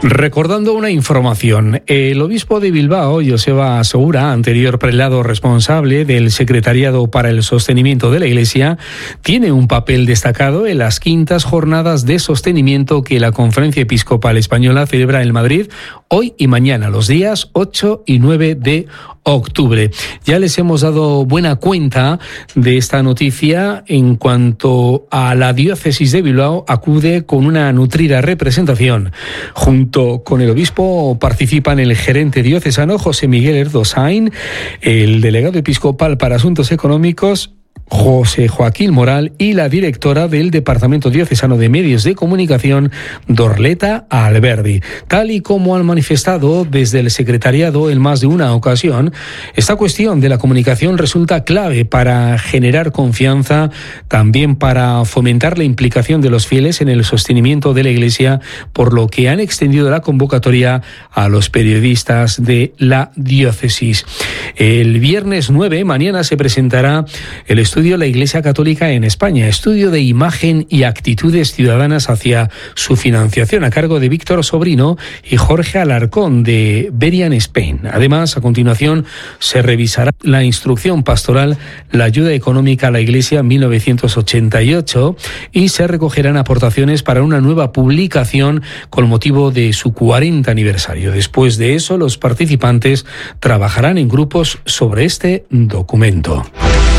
Recordando una información, el obispo de Bilbao, Joseba Segura, anterior prelado responsable del Secretariado para el Sostenimiento de la Iglesia, tiene un papel destacado en las quintas jornadas de sostenimiento que la Conferencia Episcopal Española celebra en Madrid hoy y mañana, los días 8 y 9 de octubre. Ya les hemos dado buena cuenta de esta noticia en cuanto a la diócesis de Bilbao acude con una nutrida representación. Junto con el obispo participan el gerente diocesano José Miguel Erdosain, el delegado episcopal para asuntos económicos José Joaquín Moral y la directora del Departamento Diocesano de Medios de Comunicación, Dorleta Alberdi. Tal y como han manifestado desde el secretariado en más de una ocasión, esta cuestión de la comunicación resulta clave para generar confianza, también para fomentar la implicación de los fieles en el sostenimiento de la Iglesia, por lo que han extendido la convocatoria a los periodistas de la diócesis. El viernes 9, mañana, se presentará el estudio La Iglesia Católica en España, estudio de imagen y actitudes ciudadanas hacia su financiación, a cargo de Víctor Sobrino y Jorge Alarcón de Berian Spain. Además, a continuación, se revisará la instrucción pastoral La ayuda económica a la Iglesia en 1988 y se recogerán aportaciones para una nueva publicación con motivo de su 40 aniversario. Después de eso, los participantes trabajarán en grupos sobre este documento.